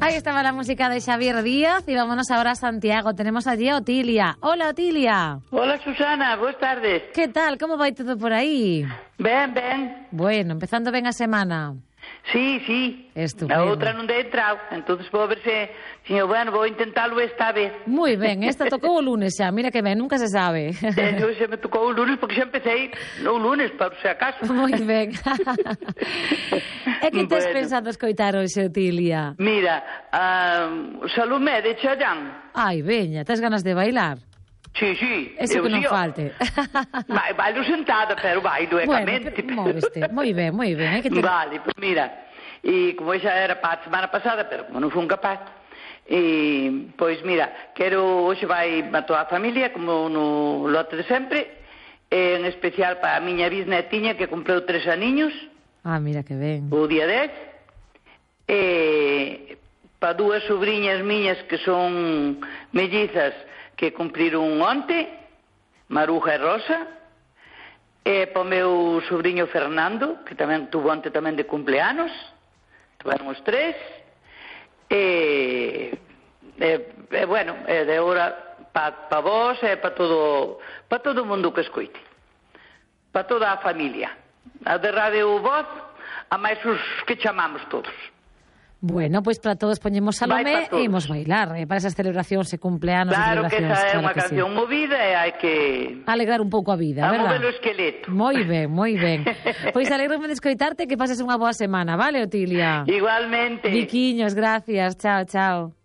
Ahí estaba la música de Xavier Díaz y vámonos ahora a Santiago. Tenemos allí a Otilia. Hola, Otilia. Hola, Susana, boas tardes. Que tal? Como vai todo por aí? Ben, ben. Bueno, empezando ben a semana. Sí. Estupendo. A outra non dei entrado, entonces vou ver se... Bueno, vou intentalo esta vez. Moi ben, esta tocou o lunes xa, mira que ben, nunca se sabe. Se me tocou o lunes porque xa empecé o lunes, por se acaso. Moi ben. E que tes pensado escoitar hoxe, Otilia? Mira, Salomé de Chayán. Ai, veña, tes ganas de bailar? Sí. Eso que non falte. Bailo sentada, pero bailo ecamente. Bueno, móveste. Moi ben. Vale, pues mira, e como xa era para a semana pasada, pero como non fun capaz, e, pois mira, quero, hoxe vai a toda a familia, como no lote de sempre, en especial para a miña bisnetiña que comprou 3 aniños. Ah, mira que ben. O día 10, e para 2 sobrinhas miñas que son mellizas, que cumpriron onte, Maruja e Rosa, e para o meu sobrinho Fernando, que tamén tuvo onte tamén de cumpleanos, tuveron os 3, e bueno, de hora para vos e para todo o mundo que escoite, para toda a familia, a de Radio Voz, a máis os que chamamos todos. Bueno, pois para todos poñemos Salomé e imos bailar, para esas celebracións e cumpleanos. Claro que esa é unha canción movida e hai que... alegrar un pouco a vida, verdad? A mover o esqueleto. Moi ben. Pois alegrome de escoitarte, que pases unha boa semana, vale, Otilia? Igualmente. Biquiños, gracias, chao.